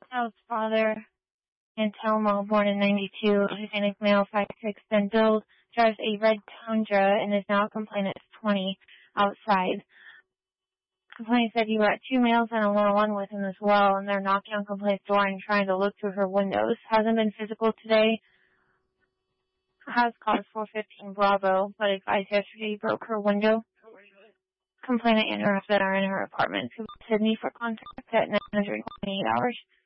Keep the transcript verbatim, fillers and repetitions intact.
child's father, Antelmo, born in ninety-two, Hispanic male, five six, been billed, drives a red Tundra, and is now a complainant of twenty outside. Complaint said he brought two males and a one-on-one with him as well, and they're knocking on complaint's door and trying to look through her windows. Hasn't been physical today. Has called four fifteen Bravo, but advised yesterday he broke her window. Complainant and her husband are in her apartment. Sydney for contact at nine hundred twenty-eight hours.